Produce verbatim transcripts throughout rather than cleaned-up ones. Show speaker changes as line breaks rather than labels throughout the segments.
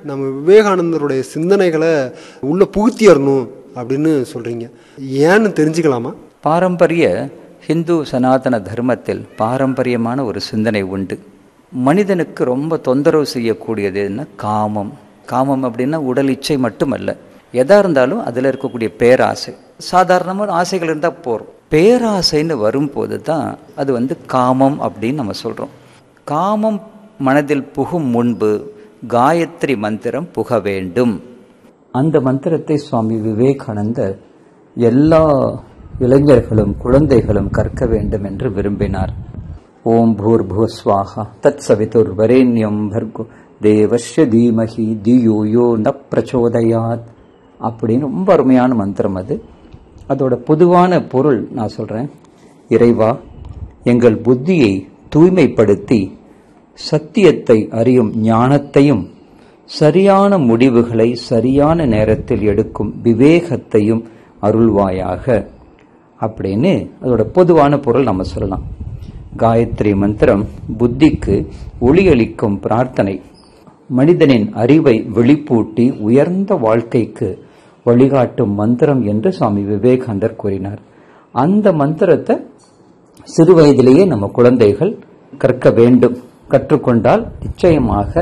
நம்ம விவேகானந்தருடைய சிந்தனைகளை உள்ள புகுத்தியறணும் அப்படின்னு சொல்றீங்க. ஏன்னு தெரிஞ்சுக்கலாமா?
பாரம்பரிய ஹிந்து சனாதன தர்மத்தில் பாரம்பரியமான ஒரு சிந்தனை உண்டு. மனிதனுக்கு ரொம்ப தொந்தரவு செய்யக்கூடியதுன்னா காமம். காமம் அப்படின்னா உடல் இச்சை மட்டுமல்ல, எதா இருந்தாலும் அதில் இருக்கக்கூடிய பேராசை. சாதாரணமாக ஆசைகள் இருந்தால் போகிறோம், பேராசைன்னு வரும்போது தான் அது வந்து காமம் அப்படின்னு நம்ம சொல்கிறோம். காமம் மனதில் புகும் முன்பு காயத்ரி மந்திரம் புக வேண்டும். அந்த மந்திரத்தை சுவாமி விவேகானந்தர் எல்லா இளைஞர்களும் குழந்தைகளும் கற்க வேண்டும் என்று விரும்பினார். ஓம் பூர் பூ ஸ்வாஹா தத் சவிதுர் வரேண்யம் பர்கோ தேவஸ்ய தீமஹி தியோ யோ ந பிரச்சோதயாத் அப்படின்னு ரொம்ப அருமையான மந்திரம் அது. அதோட பொதுவான பொருள் நான் சொல்றேன். இறைவா, எங்கள் புத்தியை தூய்மைப்படுத்தி சத்தியத்தை அறியும் ஞானத்தையும் சரியான முடிவுகளை சரியான நேரத்தில் எடுக்கும் விவேகத்தையும் அருள்வாயாக அப்படின்னு அதோட பொதுவான பொருள் நம்ம சொல்லலாம். காயத்ரி மந்திரம் புத்திக்கு ஒளியளிக்கும் பிரார்த்தனை, மனிதனின் அறிவை வெளிப்பூட்டி உயர்ந்த வாழ்க்கைக்கு வழிகாட்டும் மந்திரம் என்று சுவாமி விவேகானந்தர் கூறினார். அந்த மந்திரத்தை சிறு வயதிலேயே நம்ம குழந்தைகள் கற்க வேண்டும். கற்றுக்கொண்டால் நிச்சயமாக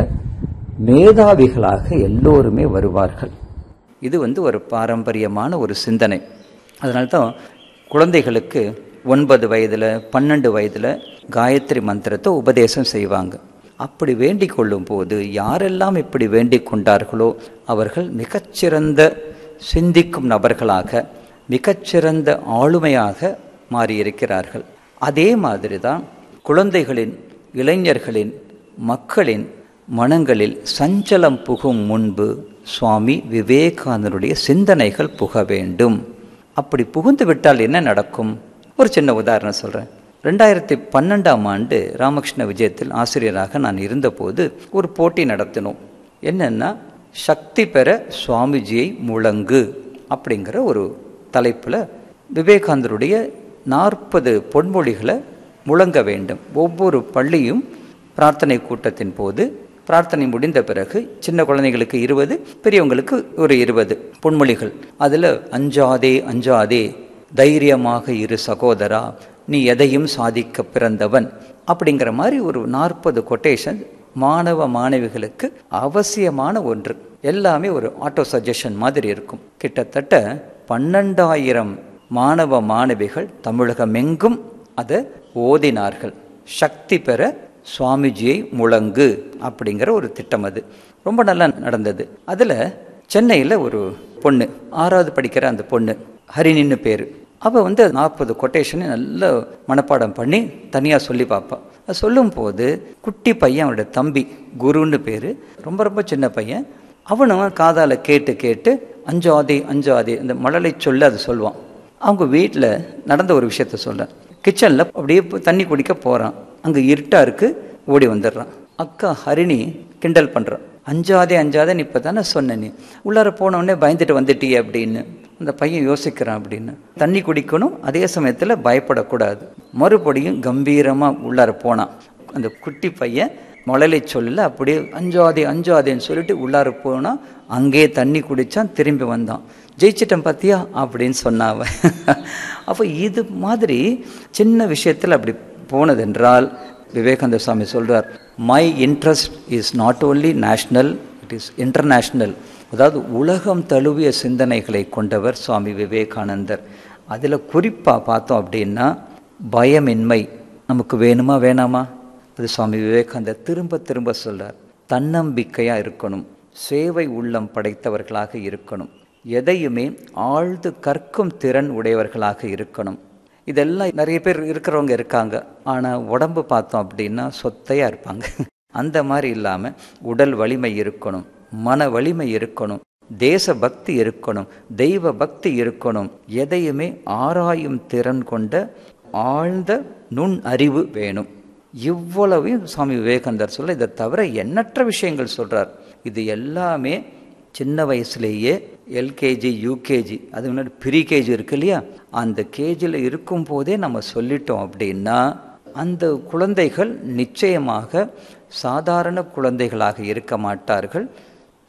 மேதாவிகளாக எல்லோருமே வருவார்கள். இது வந்து ஒரு பாரம்பரியமான ஒரு சிந்தனை. அதனால்தான் குழந்தைகளுக்கு ஒன்பது வயதில் பன்னெண்டு வயதில் காயத்ரி மந்திரத்தை உபதேசம் செய்வாங்க. அப்படி வேண்டிக் கொள்ளும் போது யாரெல்லாம் இப்படி வேண்டிக் கொண்டார்களோ அவர்கள் மிகச்சிறந்த சிந்திக்கும் நபர்களாக, மிகச்சிறந்த ஆளுமையாக மாறியிருக்கிறார்கள். அதே மாதிரி தான் குழந்தைகளின், இளைஞர்களின், மக்களின் மனங்களில் சஞ்சலம் புகும் முன்பு சுவாமி விவேகானந்தருடைய சிந்தனைகள் புக வேண்டும். அப்படி புகுந்து விட்டால் என்ன நடக்கும்? ஒரு சின்ன உதாரணம் சொல்கிறேன். ரெண்டாயிரத்தி பன்னெண்டாம் ஆண்டு ராமகிருஷ்ண விஜயத்தில் ஆசிரியராக நான் இருந்தபோது ஒரு போட்டி நடத்தினோம். என்னென்னா, சக்தி பெற சுவாமிஜியை முழங்கு அப்படிங்கிற ஒரு தலைப்பில் விவேகானந்தருடைய நாற்பது பொன்மொழிகளை முழங்க வேண்டும். ஒவ்வொரு பள்ளியும் பிரார்த்தனை கூட்டத்தின் போது, பிரார்த்தனை முடிந்த பிறகு சின்ன குழந்தைகளுக்கு இருபது, பெரியவங்களுக்கு ஒரு இருபது பொன்மொழிகள். அதில் அஞ்சாதே அஞ்சாதே, தைரியமாக இரு சகோதரா, நீ எதையும் சாதிக்க பிறந்தவன் அப்படிங்கிற மாதிரி ஒரு நாற்பது கொட்டேஷன் மாணவ மாணவிகளுக்கு அவசியமான ஒன்று. எல்லாமே ஒரு ஆட்டோ சஜஷன் மாதிரி இருக்கும். கிட்டத்தட்ட பன்னெண்டாயிரம் மாணவ மாணவிகள் தமிழகமெங்கும் அதை ஓதினார்கள். சக்தி பெற சுவாமிஜியை முழங்கு அப்படிங்கிற ஒரு திட்டம். அது ரொம்ப நல்லா நடந்தது. அதில் சென்னையில் ஒரு பொண்ணு, ஆறாவது படிக்கிற அந்த பொண்ணு ஹரிணின்னு பேர். அவள் வந்து நாற்பது கொட்டேஷனை நல்ல மனப்பாடம் பண்ணி தனியாக சொல்லி பார்ப்பாள். அது சொல்லும் போது குட்டி பையன், அவனோட தம்பி குருன்னு பேர், ரொம்ப ரொம்ப சின்ன பையன், அவனும் காதால் கேட்டு கேட்டு அஞ்சாதே அஞ்சாதே இந்த மழலை சொல்ல அது சொல்லுவான். அவங்க வீட்டில் நடந்த ஒரு விஷயத்த சொல்கிறேன். கிச்சனில் அப்படியே தண்ணி குடிக்க போகிறான். அங்கே இருட்டாக இருக்குது, ஓடி வந்துடுறான். அக்கா ஹரிணி கிண்டல் பண்ணுறான். அஞ்சாதே அஞ்சாதேன்னு இப்போ தானே சொன்ன, நீ உள்ளார போனவுடனே பயந்துட்டு வந்துட்டியே அப்படின்னு. அந்த பையன் யோசிக்கிறான். அப்படின்னு தண்ணி குடிக்கணும், அதே சமயத்தில் பயப்படக்கூடாது. மறுபடியும் கம்பீரமாக உள்ளார போனான். அந்த குட்டி பையன் மழலை சொல்லல, அப்படியே அஞ்சாதே அஞ்சாதேன்னு சொல்லிட்டு உள்ளார போனால் அங்கேயே தண்ணி குடித்தான், திரும்பி வந்தான். ஜெயிச்சிட்டேன் பார்த்தியா அப்படின்னு சொன்னாவ. அப்போ இது மாதிரி சின்ன விஷயத்தில் அப்படி போனதென்றால் விவேகானந்த சுவாமி சொல்றார், my interest is not only national, it is international. அதாவது உலகம் தழுவிய சிந்தனைகளை கொண்டவர் சுவாமி விவேகானந்தர். அதில் குறிப்பாக பார்த்தோம் அப்படின்னா பயமின்மை நமக்கு வேணுமா வேணாமா? அது சுவாமி விவேகானந்தர் திரும்ப திரும்ப சொல்றார். தன்னம்பிக்கையாக இருக்கணும், சேவை உள்ளம் படைத்தவர்களாக இருக்கணும், எதையுமே ஆழ்ந்து கற்கும் திறன் உடையவர்களாக இருக்கணும். இதெல்லாம் நிறைய பேர் இருக்கிறவங்க இருக்காங்க. ஆனால் உடம்பு பார்த்தோம் அப்படின்னா சொத்தையாக இருப்பாங்க. அந்த மாதிரி இல்லாமல் உடல் வலிமை இருக்கணும், மன வலிமை இருக்கணும், தேச பக்தி இருக்கணும், தெய்வ பக்தி இருக்கணும், எதையுமே ஆராயும் திறன் கொண்ட ஆழ்ந்த நுண் அறிவு வேணும். இவ்வளவையும் சுவாமி விவேகானந்தர் சொல்ல, இதை தவிர எண்ணற்ற விஷயங்கள் சொல்கிறார். இது எல்லாமே சின்ன வயசுலேயே எல்கேஜி யூகேஜி, அது முன்னாடி ப்ரீ கேஜி இருக்கு இல்லையா, அந்த கேஜியில் இருக்கும் போதே நம்ம சொல்லிட்டோம் அப்படின்னா அந்த குழந்தைகள் நிச்சயமாக சாதாரண குழந்தைகளாக இருக்க மாட்டார்கள்.